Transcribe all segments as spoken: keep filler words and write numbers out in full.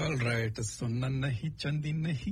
All right. సున్న నహి చంది నహి.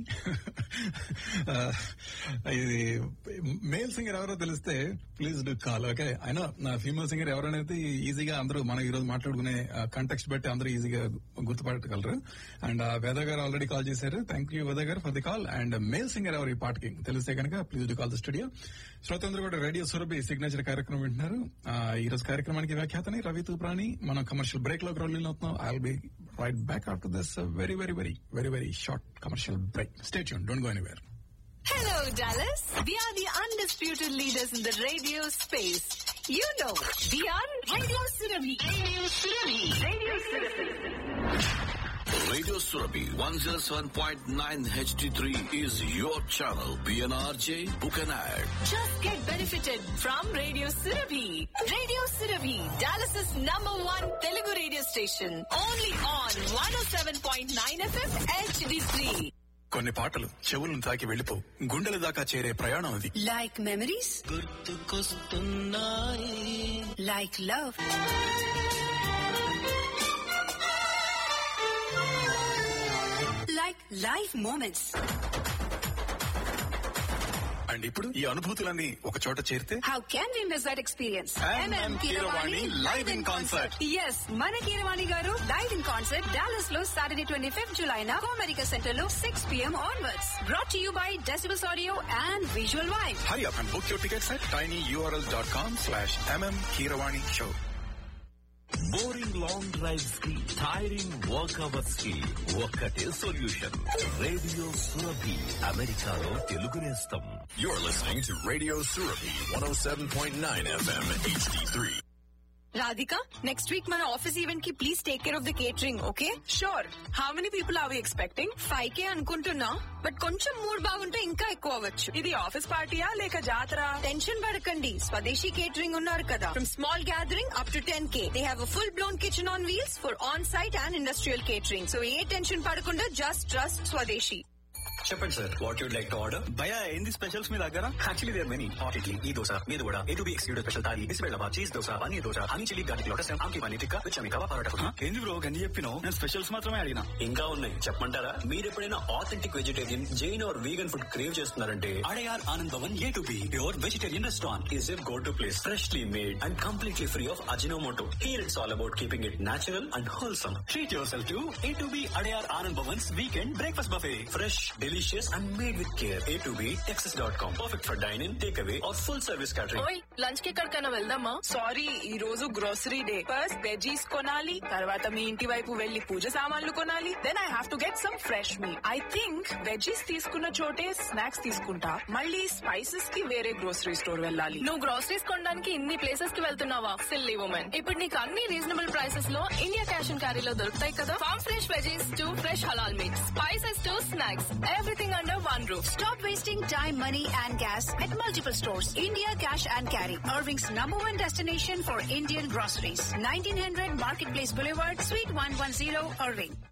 ఇది మేల్ సింగర్ ఎవరో తెలిస్తే ప్లీజ్ డూ కాల్. ఓకే, అయినా నా ఫీమేల్ సింగర్ ఎవరనేది ఈజీగా అందరూ మనం ఈ రోజు మాట్లాడుకునే కంటెక్స్ట్ బట్టి అందరూ ఈజీగా గుర్తుపట్టగలరు. అండ్ వేద గారు ఆల్రెడీ కాల్ చేశారు. థ్యాంక్ యూ వేద గారు for the call. And male singer ఎవరు ఈ పాటకి తెలిస్తే కనుక please do call the studio. శ్రోతందరూ కూడా రేడియో సురభి సిగ్నేచర్ కార్యక్రమం వింటున్నారు. ఈ రోజు కార్యక్రమానికి వ్యాఖ్యాతని రవి తూప్రాని. మనం కమర్షియల్ బ్రేక్ లోకి రోల్ అవుతున్నాం. I will be right back after this uh, very, very, very, very, very short commercial break. Stay tuned. Don't go anywhere. Hello, Dallas. We are the undisputed leaders in the radio space. You know, we are Radio Surabhi. Radio Surabhi. Radio Surabhi. Radio Surabhi one oh seven point nine H D three is your channel. P N R J, book an ad. Just get benefited from Radio Surabhi. Radio Surabhi, Dallas's number one Telugu radio station. Only on one oh seven point nine F M H D three. కొన్ని పాటలు చెవులను తాకి వెళ్ళిపో గుండెల దాకా చేరే ప్రయాణం అది. Like memories. గుర్తుకొస్తున్నాయి. Like love. Like life moments. And ఇప్పుడు ఈ అనుభూతులన్నీ ఒక చోట చేరితే How can we miss that experience? M M Keeravani live in concert. Yes, మన కీరవాణి గారు live in concert Dallas లో Saturday twenty-fifth July na America Center లో six p.m. onwards. Brought to you by Decibels Audio and Visual Vibe. Hurry up and book your tickets at tinyurl dot com slash M M Keeravani show. Boring long drives కి, tiring work hours కి ఒక్కటే solution. Radio Surabhi, అమెరికాలో తెలుగు నేస్తం. You're listening to Radio Surabhi one oh seven point nine F M H D three. Radhika, next week మన office event కి please take care of the catering, okay? Sure. How many people are we expecting? Five కే అనుకుంటున్నా, but కొంచెం mood బాగుంటే ఇంకా ఎక్కువ అవ్వచ్చు. ఇది office పార్టీయా లేక జాతర? టెన్షన్ పడకండి, స్వదేశీ కేటరింగ్ ఉన్నారు కదా. From small gathering up to ten K they have a full blown kitchen on wheels for on site and industrial catering. So A tension పడకుండా జస్ట్ ట్రస్ట్ స్వదేశీ. చెప్పండి sir, what you'd like to order? భయ ఏంది specials మీ దగ్గర? Actually there many. Hot idli, ఈ దోశ, మీరు కూడా A to be excluded special thali, బిస్బెల్లబాద్, cheese dosa, paneer dosa, honey chilli garlic lotus, ఆమ్కి paneer tikka, విచమి kebab parotta. ఏంది బ్రో గన్ని చెప్పినావు? నేను స్పెషల్స్ మాత్రమే అడిగినా. ఇంకా ఉన్నాయి, చెప్పమంటారా? మీరు ఎప్పుడైనా authentic vegetarian, Jain are vegan food crave చేస్తున్నారంటే Adyar Anand Bhavan A to be pure vegetarian restaurant is a go to place. Freshly made and completely free of Ajinomoto. Here it's all about keeping it natural and wholesome. Treat your self to A to be Adyar Anand Bhavan's weekend breakfast buffet. Fresh, delicious and made with care. A to B Texas dot com. Perfect for dine-in, takeaway or full service catering. ఓయ్, lunch కి ఎక్కడికైనా వెళ్దామా? Sorry, ఈ రోజు grocery day. First veggies కొనాలి, తర్వాత మీ ఇంటి వైపు వెళ్లి పూజ సామాన్లు కొనాలి. Then I have to get some fresh meet. I think veggies తీసుకున్న చోటే స్నాక్స్ తీసుకుంటా. మళ్ళీ స్పైసెస్ కి వేరే గ్రోసరీ స్టోర్ వెళ్ళాలి. నువ్వు గ్రోసరీస్ కొనడానికి ఇన్ని ప్లేసెస్ కి వెళ్తున్నావా? Silly women. ఇప్పుడు నీకు అన్ని రీజనబుల్ ప్రైసెస్ లో ఇండియా క్యాష్ అండ్ క్యారీలో దొరుకుతాయి కదా. Form fresh veggies to fresh halal meet, spices to snacks, everything under one roof. Stop wasting time, money and gas at multiple stores. India Cash and Carry, Irving's number one destination for Indian groceries. nineteen hundred Marketplace Boulevard, Suite one ten, Irving.